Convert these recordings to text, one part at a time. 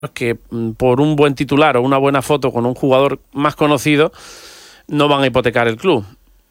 que por un buen titular o una buena foto con un jugador más conocido no van a hipotecar el club.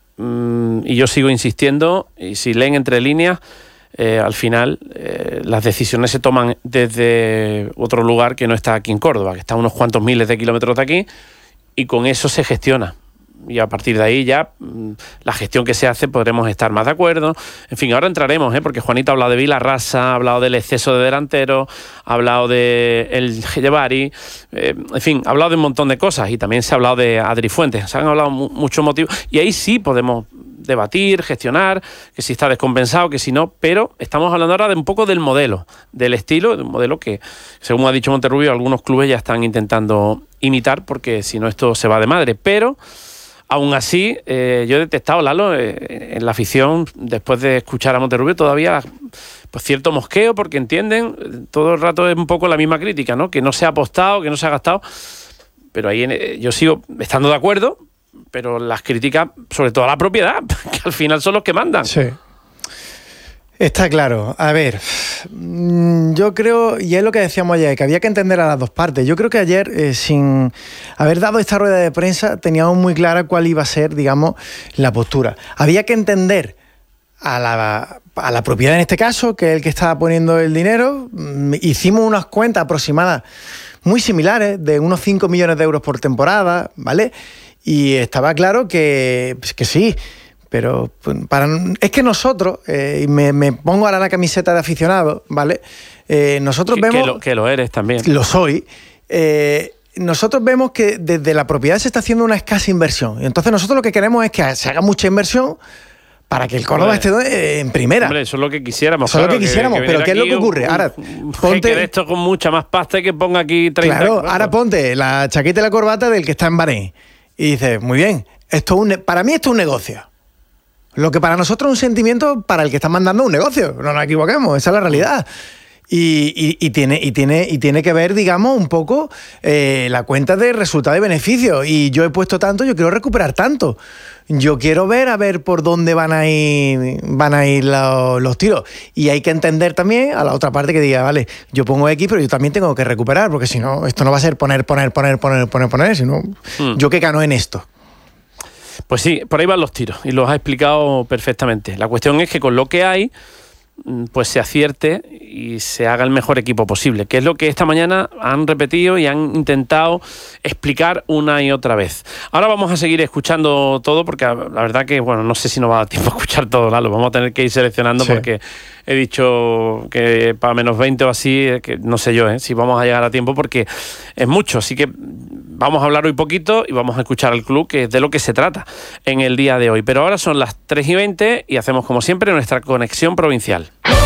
Y yo sigo insistiendo, y si leen entre líneas, al final las decisiones se toman desde otro lugar que no está aquí en Córdoba, que está a unos cuantos miles de kilómetros de aquí, y con eso se gestiona. Y a partir de ahí ya la gestión que se hace podremos estar más de acuerdo. En fin, ahora entraremos, porque Juanito ha hablado de Vilarrasa, ha hablado del exceso de delantero, ha hablado de el Gellevari, en fin, ha hablado de un montón de cosas, y también se ha hablado de Adri Fuentes. Se han hablado muchos motivos, y ahí sí podemos debatir, gestionar, que si está descompensado, que si no, pero estamos hablando ahora de un poco del modelo, del estilo, de un modelo que, según ha dicho Monterrubio, algunos clubes ya están intentando imitar, porque si no esto se va de madre. Pero aún así, yo he detectado, Lalo, en la afición, después de escuchar a Monterrubio, todavía pues cierto mosqueo, porque entienden, todo el rato es un poco la misma crítica, ¿no? Que no se ha apostado, que no se ha gastado, pero ahí yo sigo estando de acuerdo, pero las críticas, sobre todo a la propiedad, que al final son los que mandan. Sí. Está claro. A ver, yo creo, y es lo que decíamos ayer, que había que entender a las dos partes. Yo creo que ayer, sin haber dado esta rueda de prensa, teníamos muy clara cuál iba a ser, digamos, la postura. Había que entender a la propiedad en este caso, que es el que estaba poniendo el dinero. Hicimos unas cuentas aproximadas muy similares, de unos 5 millones de euros por temporada, ¿vale? Y estaba claro que sí. Pero es que nosotros, y me pongo ahora la camiseta de aficionado, ¿vale? Nosotros vemos... Que lo eres también. Lo soy. Nosotros vemos que desde la propiedad se está haciendo una escasa inversión. Y entonces nosotros lo que queremos es que se haga mucha inversión para que el Córdoba esté en primera. Hombre, eso es lo que quisiéramos. Eso es lo que quisiéramos, pero ¿qué es lo que ocurre? Ahora, ponte que de esto con mucha más pasta y que ponga aquí 30... Claro, ahora ponte la chaqueta y la corbata del que está en Bahrein. Y dices, muy bien, para mí esto es un negocio. Lo que para nosotros es un sentimiento, para el que está mandando un negocio. No nos equivoquemos, esa es la realidad. Y tiene que ver, digamos, un poco la cuenta de resultado y beneficio. Y yo he puesto tanto, yo quiero recuperar tanto. Yo quiero ver a ver por dónde van a ir los tiros. Y hay que entender también a la otra parte que diga, vale, yo pongo X, pero yo también tengo que recuperar, porque si no, esto no va a ser poner, sino yo que gano en esto. Pues sí, por ahí van los tiros, y los has explicado perfectamente. La cuestión es que con lo que hay, pues se acierte y se haga el mejor equipo posible, que es lo que esta mañana han repetido y han intentado explicar una y otra vez. Ahora vamos a seguir escuchando todo, porque la verdad que, bueno, no sé si nos va a dar tiempo a escuchar todo, Lalo. Vamos a tener que ir seleccionando, sí. Porque he dicho que para menos 20 o así, que no sé yo, si vamos a llegar a tiempo, porque es mucho. Así que vamos a hablar hoy poquito y vamos a escuchar al club, que es de lo que se trata en el día de hoy. Pero ahora son las 3:20 y hacemos, como siempre, nuestra conexión provincial.